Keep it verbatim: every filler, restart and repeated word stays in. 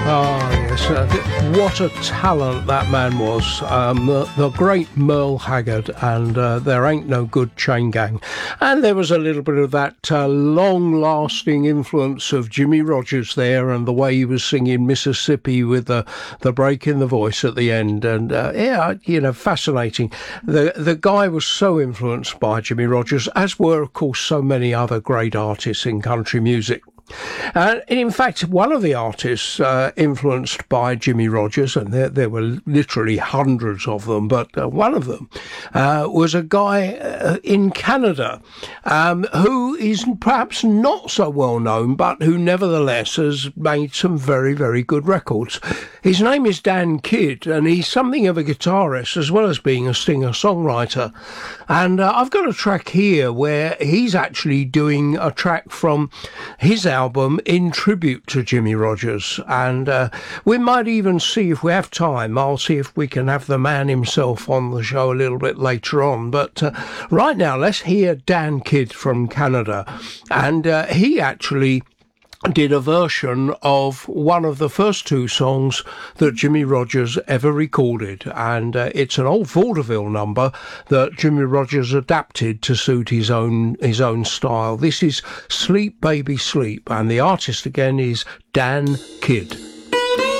Oh, yes. Uh, what a talent that man was. Um, the, the great Merle Haggard, and uh, There Ain't No Good Chain Gang. And there was a little bit of that uh, long-lasting influence of Jimmie Rodgers there, and the way he was singing Mississippi with the, the break in the voice at the end. And, uh, yeah, you know, fascinating. The, the guy was so influenced by Jimmie Rodgers, as were, of course, so many other great artists in country music. Uh, and in fact, one of the artists uh, influenced by Jimmie Rodgers, and there, there were literally hundreds of them, but uh, one of them uh, was a guy uh, in Canada um, who is perhaps not so well known, but who nevertheless has made some very, very good records. His name is Dan Kidd, and he's something of a guitarist as well as being a singer-songwriter. And uh, I've got a track here where he's actually doing a track from his album in tribute to Jimmie Rodgers, and uh, we might even see, if we have time, I'll see if we can have the man himself on the show a little bit later on. But uh, right now, let's hear Dan Kidd from Canada, and uh, he actually did a version of one of the first two songs that Jimmie Rodgers ever recorded, and uh, it's an old vaudeville number that Jimmie Rodgers adapted to suit his own his own style. This is Sleep Baby Sleep, and the artist again is Dan Kidd.